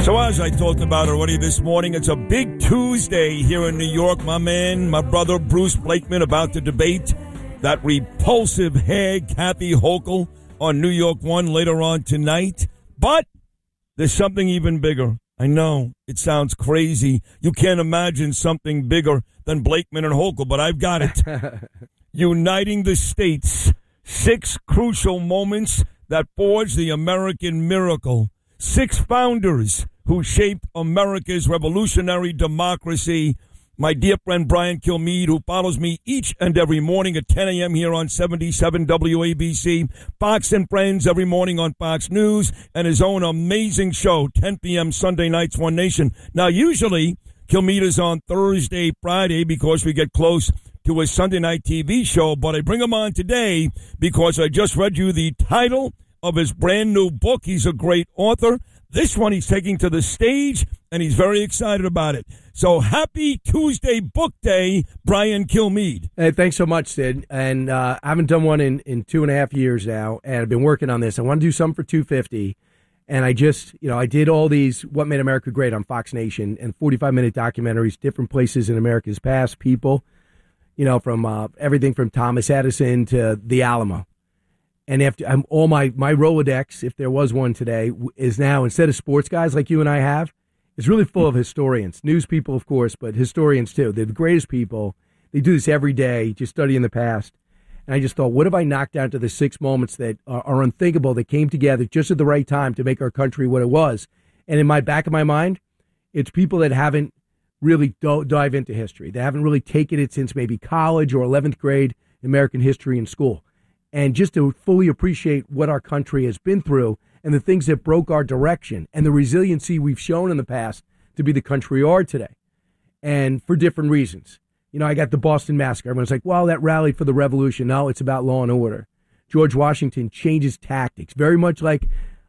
So as I talked about already this morning, it's a big Tuesday here in New York. My man, my brother Bruce Blakeman about to debate that repulsive hag Kathy Hochul on New York One later on tonight. But there's something even bigger. I know it sounds crazy. You can't imagine something bigger than Blakeman and Hochul, but I've got it. Uniting the states. 6 crucial moments that forged the American miracle. 6 founders who shaped America's revolutionary democracy. My dear friend Brian Kilmeade, who follows me each and every morning at 10 a.m. here on 77 WABC, Fox and Friends every morning on Fox News, and his own amazing show, 10 p.m. Sunday nights, One Nation. Now, usually, Kilmeade is on Thursday, Friday, because we get close to his Sunday night TV show, but I bring him on today because I just read you the title of his brand new book. He's a great author. This one he's taking to the stage, and he's very excited about it. So happy Tuesday Book Day, Brian Kilmeade. Hey, thanks so much, Sid. And I haven't done one in 2.5 years now, and I've been working on this. I want to do something for 250, and I just, I did all these What Made America Great on Fox Nation and 45-minute documentaries, different places in America's past, people, from everything from Thomas Edison to the Alamo. And after all my Rolodex, if there was one today, is now, instead of sports guys like you and I have, it's really full of historians, news people, of course, but historians too. They're the greatest people. They do this every day, just studying the past. And I just thought, what if I knocked down to the 6 moments that are unthinkable, that came together just at the right time to make our country what it was? And in my back of my mind, it's people that haven't really dive into history. They haven't really taken it since maybe college or 11th grade American history in school. And just to fully appreciate what our country has been through and the things that broke our direction and the resiliency we've shown in the past to be the country we are today. And for different reasons. I got the Boston Massacre. Everyone's like, well, that rally for the revolution. No, it's about law and order. George Washington changes tactics, very much like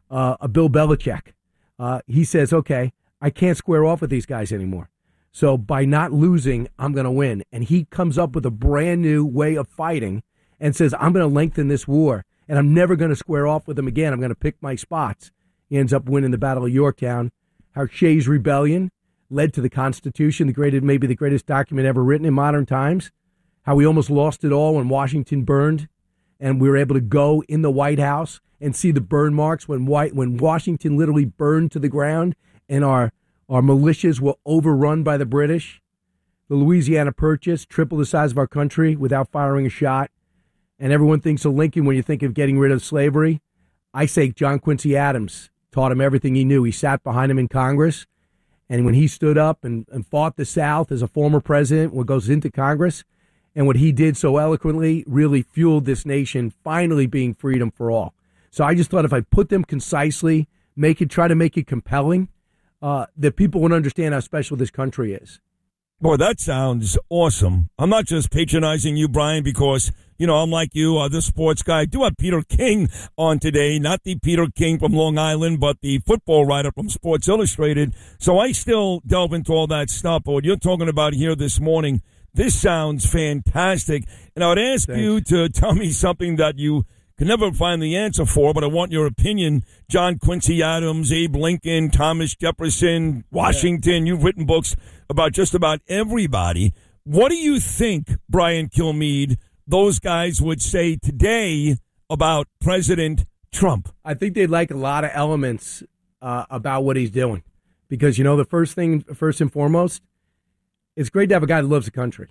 a Bill Belichick. He says, okay, I can't square off with these guys anymore. So by not losing, I'm going to win. And he comes up with a brand new way of fighting and says, I'm going to lengthen this war, and I'm never going to square off with them again. I'm going to pick my spots. He ends up winning the Battle of Yorktown. How Shays' Rebellion led to the Constitution, maybe the greatest document ever written in modern times. How we almost lost it all when Washington burned, and we were able to go in the White House and see the burn marks when Washington literally burned to the ground, and our militias were overrun by the British. The Louisiana Purchase, triple the size of our country without firing a shot. And everyone thinks of Lincoln when you think of getting rid of slavery. I say John Quincy Adams taught him everything he knew. He sat behind him in Congress. And when he stood up and fought the South as a former president, what goes into Congress, and what he did so eloquently really fueled this nation finally being freedom for all. So I just thought if I put them concisely, try to make it compelling, that people would understand how special this country is. Boy, that sounds awesome. I'm not just patronizing you, Brian, because, I'm like you, the sports guy. I do have Peter King on today, not the Peter King from Long Island, but the football writer from Sports Illustrated. So I still delve into all that stuff. But what you're talking about here this morning, this sounds fantastic. And I would ask you to tell me something that you can never find the answer for, but I want your opinion. John Quincy Adams, Abe Lincoln, Thomas Jefferson, Washington. You've written books about just about everybody. What do you think, Brian Kilmeade, those guys would say today about President Trump? I think they'd like a lot of elements about what he's doing. Because, first and foremost, it's great to have a guy that loves the country.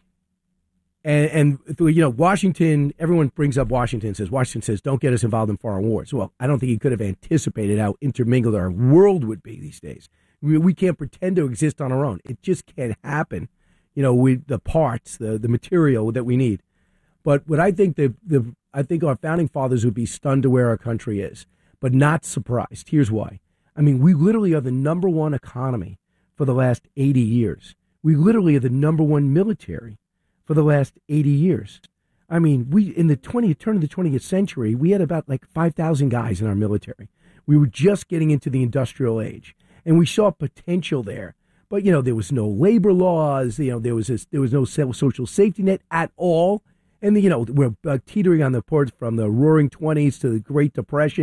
And Washington, everyone brings up Washington says, don't get us involved in foreign wars. Well, I don't think he could have anticipated how intermingled our world would be these days. We can't pretend to exist on our own. It just can't happen, with the parts, the material that we need. But what I think I think our founding fathers would be stunned to where our country is, but not surprised. Here's why. I mean, we literally are the number one economy for the last 80 years. We literally are the number one military for the last 80 years. I mean, in the turn of the 20th century, we had about 5,000 guys in our military. We were just getting into the industrial age, and we saw potential there. But, there was no labor laws, there was no social safety net at all. And, we're teetering on the ports from the roaring 20s to the Great Depression.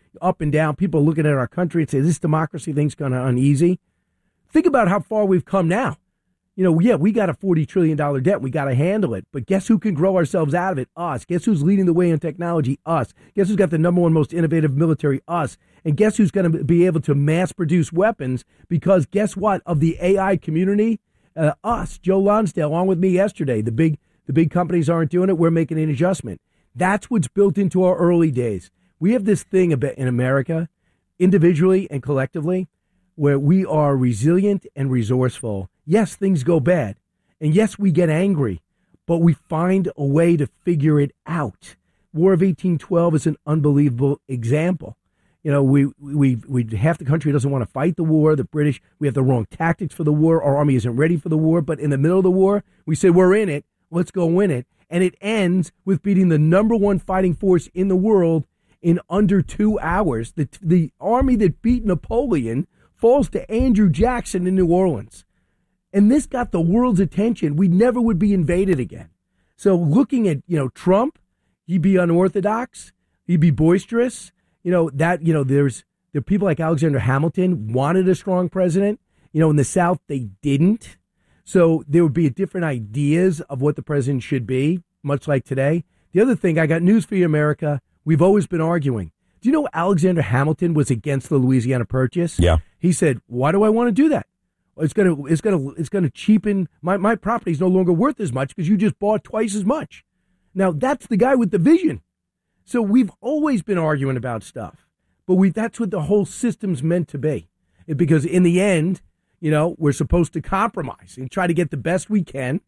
up and down. People are looking at our country and say, this democracy thing's kind of uneasy. Think about how far we've come now. We got a $40 trillion debt. We got to handle it. But guess who can grow ourselves out of it? Us. Guess who's leading the way in technology? Us. Guess who's got the number one most innovative military? Us. And guess who's going to be able to mass produce weapons? Because guess what? Of the AI community, us. Joe Lonsdale, along with me yesterday. The big companies aren't doing it. We're making an adjustment. That's what's built into our early days. We have this thing a bit in America, individually and collectively, where we are resilient and resourceful. Yes, things go bad. And yes, we get angry, but we find a way to figure it out. War of 1812 is an unbelievable example. We half the country doesn't want to fight the war. The British, we have the wrong tactics for the war. Our army isn't ready for the war. But in the middle of the war, we say, we're in it. Let's go win it. And it ends with beating the number one fighting force in the world in under 2 hours. The army that beat Napoleon falls to Andrew Jackson in New Orleans. And this got the world's attention. We never would be invaded again. So looking at, Trump, he'd be unorthodox. He'd be boisterous. There's people like Alexander Hamilton wanted a strong president. In the South, they didn't. So there would be different ideas of what the president should be, much like today. The other thing, I got news for you, America. We've always been arguing. Do you know Alexander Hamilton was against the Louisiana Purchase? Yeah. He said, why do I want to do that? It's gonna cheapen my property's no longer worth as much because you just bought twice as much. Now that's the guy with the vision. So we've always been arguing about stuff, but that's what the whole system's meant to be. Because in the end, we're supposed to compromise and try to get the best we can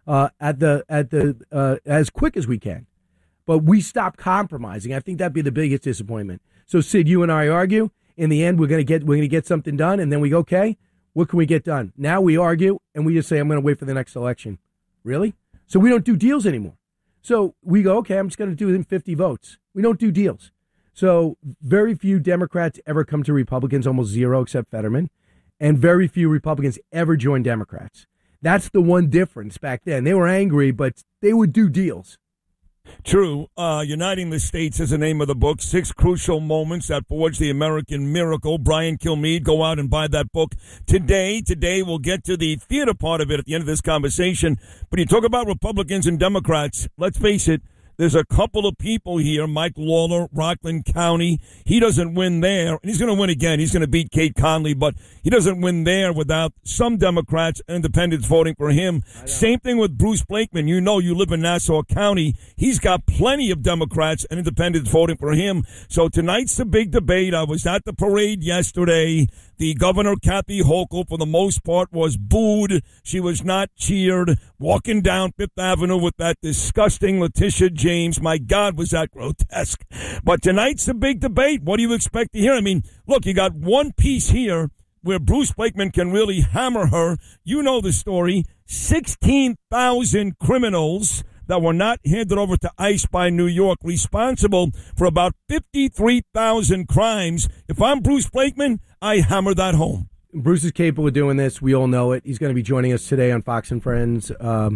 as quick as we can. But we stop compromising. I think that'd be the biggest disappointment. So Sid, you and I argue. In the end, we're gonna get something done, and then we go, okay, what can we get done? Now we argue, and we just say, I'm going to wait for the next election. Really? So we don't do deals anymore. So we go, okay, I'm just going to do it in 50 votes. We don't do deals. So very few Democrats ever come to Republicans, almost zero except Fetterman, and very few Republicans ever join Democrats. That's the one difference back then. They were angry, but they would do deals. True. Uniting the States is the name of the book. 6 crucial moments that forged the American miracle. Brian Kilmeade, go out and buy that book today. Today we'll get to the theater part of it at the end of this conversation. But you talk about Republicans and Democrats. Let's face it. There's a couple of people here, Mike Lawler, Rockland County. He doesn't win there, and he's going to win again. He's going to beat Kate Conley, but he doesn't win there without some Democrats and independents voting for him. Same thing with Bruce Blakeman. You live in Nassau County. He's got plenty of Democrats and independents voting for him. So tonight's the big debate. I was at the parade yesterday. The governor, Kathy Hochul, for the most part, was booed. She was not cheered. Walking down Fifth Avenue with that disgusting Letitia James. My God, was that grotesque. But tonight's the big debate. What do you expect to hear? I mean, look, you got one piece here where Bruce Blakeman can really hammer her. You know the story. 16,000 criminals that were not handed over to ICE by New York, responsible for about 53,000 crimes. If I'm Bruce Blakeman, I hammer that home. Bruce is capable of doing this. We all know it. He's going to be joining us today on Fox and Friends.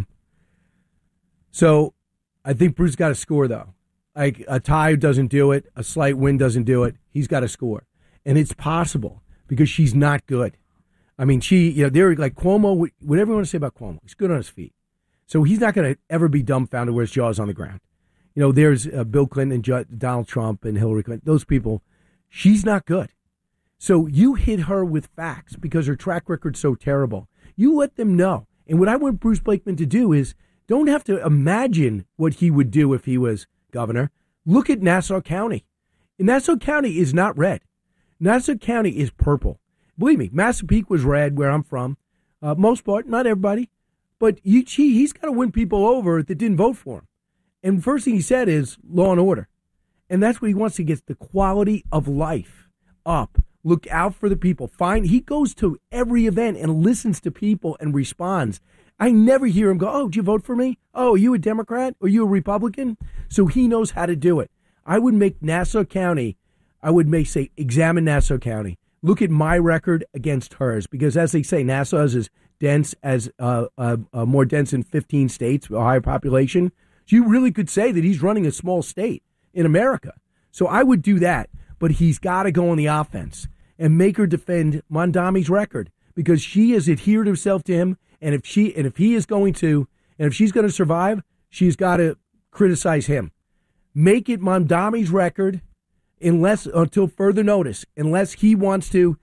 So I think Bruce got to score, though. Like a tie doesn't do it. A slight win doesn't do it. He's got to score. And it's possible because she's not good. I mean, they're like Cuomo, whatever you want to say about Cuomo, he's good on his feet. So he's not going to ever be dumbfounded where his jaw's on the ground. There's Bill Clinton and Donald Trump and Hillary Clinton. Those people, she's not good. So you hit her with facts because her track record's so terrible. You let them know. And what I want Bruce Blakeman to do is don't have to imagine what he would do if he was governor. Look at Nassau County. And Nassau County is not red. Nassau County is purple. Believe me, Massapequa was red where I'm from. Most part, not everybody. But he's got to win people over that didn't vote for him. And the first thing he said is law and order. And that's what he wants to get the quality of life up. Look out for the people. He goes to every event and listens to people and responds. I never hear him go, oh, did you vote for me? Oh, are you a Democrat? Are you a Republican? So he knows how to do it. I would make Nassau County, examine Nassau County. Look at my record against hers. Because as they say, Nassau is as dense as more dense than 15 states, a higher population. So you really could say that he's running a small state in America. So I would do that. but he's got to go on the offense and make her defend Mondami's record, because she has adhered herself to him, and if she's going to survive, she's got to criticize him. Make it Mondami's record until further notice, unless she wants to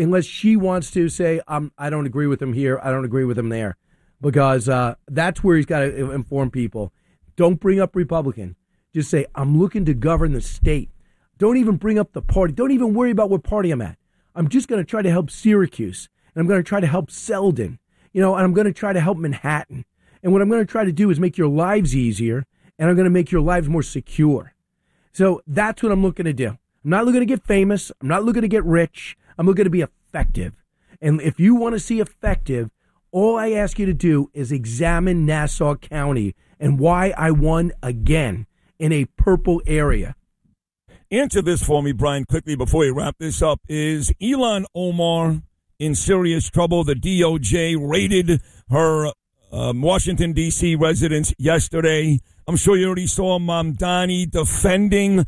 say, I don't agree with him here, I don't agree with him there, because that's where he's got to inform people. Don't bring up Republican. Just say, I'm looking to govern the state. Don't even bring up the party. Don't even worry about what party I'm at. I'm just going to try to help Syracuse, and I'm going to try to help Selden, and I'm going to try to help Manhattan. And what I'm going to try to do is make your lives easier, and I'm going to make your lives more secure. So that's what I'm looking to do. I'm not looking to get famous. I'm not looking to get rich. I'm looking to be effective. And if you want to see effective, all I ask you to do is examine Nassau County and why I won again in a purple area. Answer this for me, Brian, quickly before we wrap this up. Is Ilhan Omar in serious trouble? The DOJ raided her Washington, D.C. residence yesterday. I'm sure you already saw Mamdani defending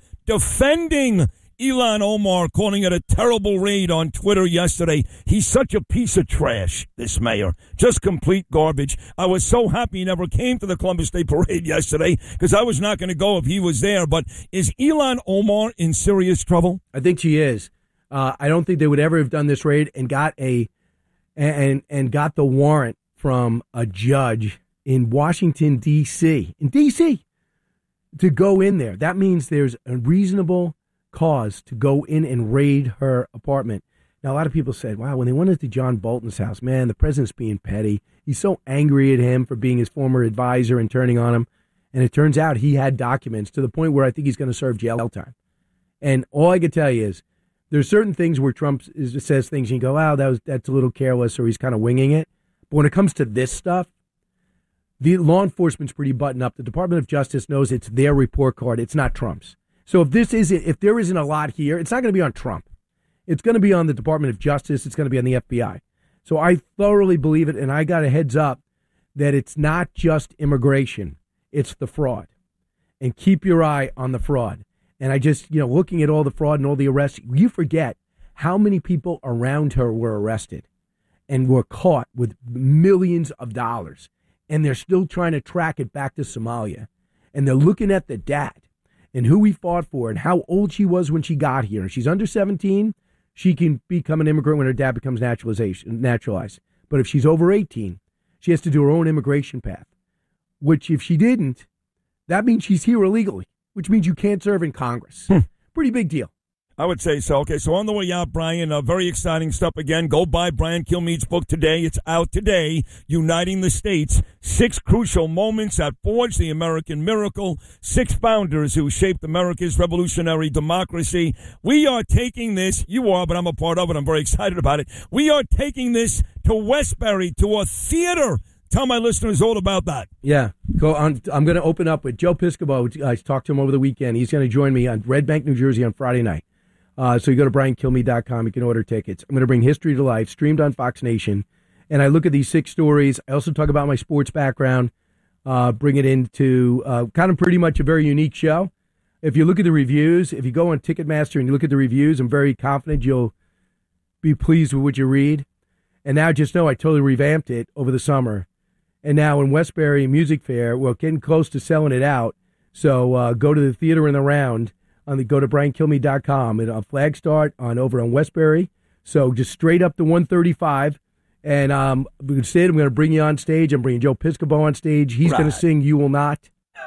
Ilhan Omar, calling it a terrible raid on Twitter yesterday. He's such a piece of trash, this mayor. Just complete garbage. I was so happy he never came to the Columbus Day Parade yesterday, because I was not going to go if he was there. But is Ilhan Omar in serious trouble? I think she is. I don't think they would ever have done this raid and got the warrant from a judge in Washington, D.C. to go in there. That means there's a reasonable cause to go in and raid her apartment. Now, a lot of people said, wow, when they went into John Bolton's house, man, the president's being petty. He's so angry at him for being his former advisor and turning on him. And it turns out he had documents to the point where I think he's going to serve jail time. And all I can tell you is there's certain things where Trump says things and you go, wow, that's a little careless, or he's kind of winging it. But when it comes to this stuff, the law enforcement's pretty buttoned up. The Department of Justice knows it's their report card. It's not Trump's. So if there isn't a lot here, it's not going to be on Trump. It's going to be on the Department of Justice. It's going to be on the FBI. So I thoroughly believe it, and I got a heads up that it's not just immigration. It's the fraud. And keep your eye on the fraud. And I just, looking at all the fraud and all the arrests, you forget how many people around her were arrested and were caught with millions of dollars. And they're still trying to track it back to Somalia. And they're looking at the dad and who he fought for and how old she was when she got here. And she's under 17. She can become an immigrant when her dad becomes naturalized. But if she's over 18, she has to do her own immigration path, which if she didn't, that means she's here illegally, which means you can't serve in Congress. Pretty big deal. I would say so. Okay, so on the way out, Brian, very exciting stuff again. Go buy Brian Kilmeade's book today. It's out today, Uniting the States, 6 Crucial Moments that Forged the American Miracle, 6 founders who shaped America's revolutionary democracy. We are taking this, you are, but I'm a part of it. I'm very excited about it. We are taking this to Westbury, to a theater. Tell my listeners all about that. Yeah. I'm going to open up with Joe Piscopo. I talked to him over the weekend. He's going to join me on Red Bank, New Jersey on Friday night. So you go to BrianKilmeade.com. You can order tickets. I'm going to bring history to life, streamed on Fox Nation. And I look at these 6 stories. I also talk about my sports background, bring it into kind of pretty much a very unique show. If you look at the reviews, if you go on Ticketmaster and you look at the reviews, I'm very confident you'll be pleased with what you read. And now just know I totally revamped it over the summer. And now in Westbury Music Fair, we're getting close to selling it out. So go to the theater in the round. Go to BrianKilmeade.com. And a flag start over on Westbury. So just straight up to 135. And I'm going to bring you on stage. I'm bringing Joe Piscopo on stage. He's going to sing You Will Not.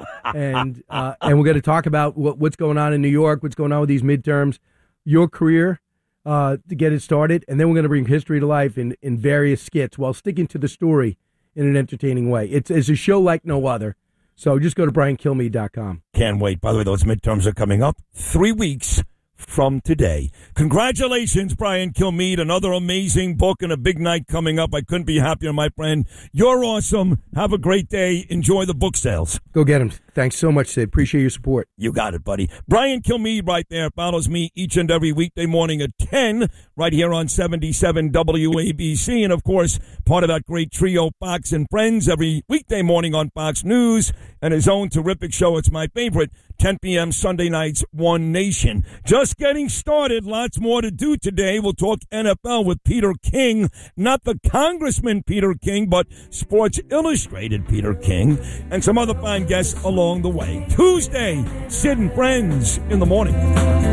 And we're going to talk about what's going on in New York, what's going on with these midterms, your career to get it started. And then we're going to bring history to life in various skits while sticking to the story in an entertaining way. It's a show like no other. So just go to BrianKilmeade.com. Can't wait. By the way, those midterms are coming up 3 weeks from today. Congratulations, Brian Kilmeade. Another amazing book and a big night coming up. I couldn't be happier, my friend. You're awesome. Have a great day. Enjoy the book sales. Go get them. Thanks so much, Sid. Appreciate your support. You got it, buddy. Brian Kilmeade right there follows me each and every weekday morning at 10 right here on 77 WABC. And, of course, part of that great trio, Fox and Friends, every weekday morning on Fox News and his own terrific show. It's my favorite, 10 p.m. Sunday nights, One Nation. Just getting started. Lots more to do today. We'll talk NFL with Peter King, not the Congressman Peter King, but Sports Illustrated Peter King, and some other fine guests along the way. Tuesday, Sid and Friends in the morning.